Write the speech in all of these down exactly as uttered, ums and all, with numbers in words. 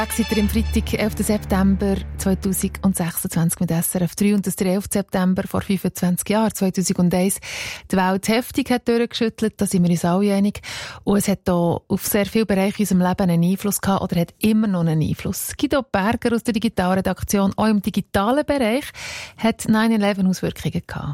Seid ihr am Freitag, elften September zweitausendsechsundzwanzig mit S R F drei und das der elften September vor fünfundzwanzig Jahren, zweitausendeins, die Welt heftig hat durchgeschüttelt, da sind wir uns alle einig. Und es hat hier auf sehr viele Bereiche in unserem Leben einen Einfluss gehabt oder hat immer noch einen Einfluss. Guido Berger aus der Digitalredaktion, auch im digitalen Bereich, hat neun elf Auswirkungen gehabt.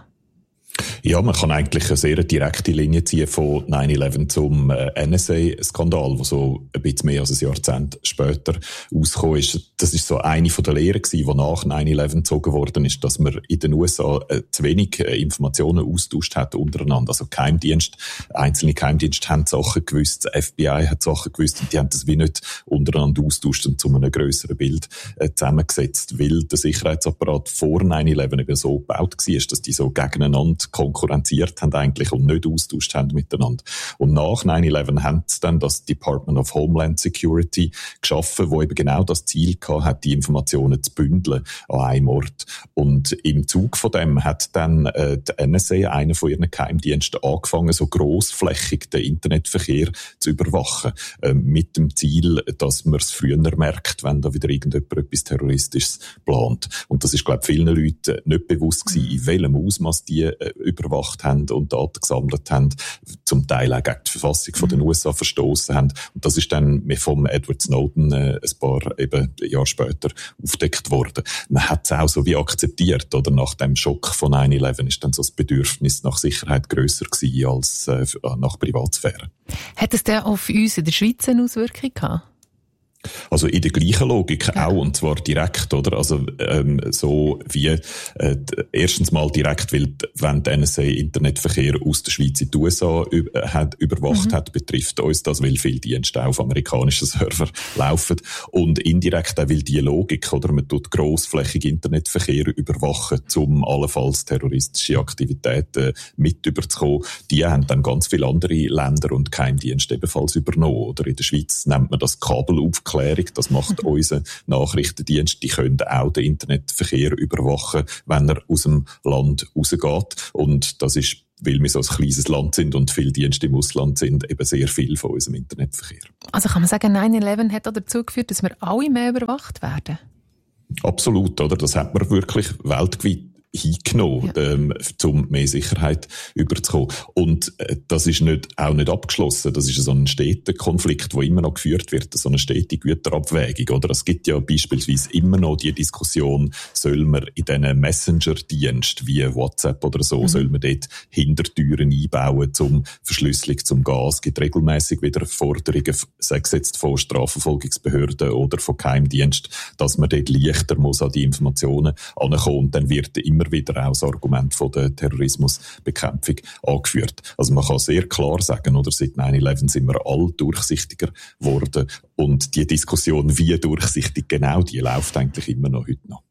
Ja, man kann eigentlich eine sehr direkte Linie ziehen von neun elf zum äh, N S A-Skandal, der so ein bisschen mehr als ein Jahrzehnt später rausgekommen ist. Das ist so eine von den Lehren gewesen, die nach neun elf gezogen worden ist, dass man in den U S A äh, zu wenig äh, Informationen austauscht hat untereinander. Also Geheimdienst, einzelne Geheimdienste haben Sachen gewusst, das F B I hat Sachen gewusst und die haben das wie nicht untereinander austauscht und zu einem grösseren Bild äh, zusammengesetzt, weil der Sicherheitsapparat vor neun elf eben so gebaut war, dass die so gegeneinander konkurrenziert haben eigentlich und nicht austauscht haben miteinander. Und nach neun elf haben sie dann das Department of Homeland Security geschaffen, wo eben genau das Ziel gehabt hat, die Informationen zu bündeln an einem Ort. Und im Zug von dem hat dann äh, die N S A, einer von ihren Geheimdiensten, angefangen, so grossflächig den Internetverkehr zu überwachen, äh, mit dem Ziel, dass man es früher merkt, wenn da wieder irgendjemand etwas Terroristisches plant. Und das ist, glaube ich, vielen Leuten nicht bewusst gewesen, in welchem Ausmaß die äh, überwacht haben und Daten gesammelt haben, zum Teil auch gegen die Verfassung von den U S A verstoßen haben. Und das ist dann vom Edward Snowden äh, ein paar eben Jahre später aufgedeckt worden. Man hat es auch so wie akzeptiert, oder? Nach dem Schock von neun elf ist dann so das Bedürfnis nach Sicherheit grösser gewesen als äh, nach Privatsphäre. Hat es denn auf uns in der Schweiz eine Auswirkung gehabt? Also in der gleichen Logik ja. Auch, und zwar direkt, oder? Also ähm, so wie äh, erstens mal direkt, weil wenn die N S A Internetverkehr aus der Schweiz in die U S A üb- hat, überwacht mhm. hat, betrifft uns das, weil viele Dienste auf amerikanischen Server laufen. Und indirekt auch, weil die Logik, oder? Man tut grossflächig Internetverkehr überwachen, um allenfalls terroristische Aktivitäten mit überzukommen. Die haben dann ganz viele andere Länder und Geheimdienste ebenfalls übernommen, oder? In der Schweiz nennt man das Kabelaufklärung. Das macht mhm. unser Nachrichtendienst. Die können auch den Internetverkehr überwachen, wenn er aus dem Land rausgeht. Und das ist, weil wir so ein kleines Land sind und viele Dienste im Ausland sind, eben sehr viel von unserem Internetverkehr. Also kann man sagen, neun elf hat auch dazu geführt, dass wir alle mehr überwacht werden? Absolut, oder? Das hat man wirklich weltweit hingenommen, ja. ähm, um mehr Sicherheit überzukommen. Und äh, das ist nicht, auch nicht abgeschlossen. Das ist so ein steter Konflikt, der immer noch geführt wird, so eine stete Güterabwägung. Oder es gibt ja beispielsweise immer noch die Diskussion, soll man in diesen Messenger-Diensten wie WhatsApp oder so, mhm. soll man dort Hintertüren einbauen zum Verschlüsselung zum Gas. Es gibt regelmäßig wieder Forderungen, sei es jetzt von Strafverfolgungsbehörden oder von Geheimdiensten, dass man dort leichter muss an die Informationen ankommen. Und dann wird immer wieder auch das Argument von der Terrorismusbekämpfung angeführt. Also man kann sehr klar sagen, oder seit neun elf sind wir all durchsichtiger geworden und die Diskussion, wie durchsichtig genau, die läuft eigentlich immer noch heute noch.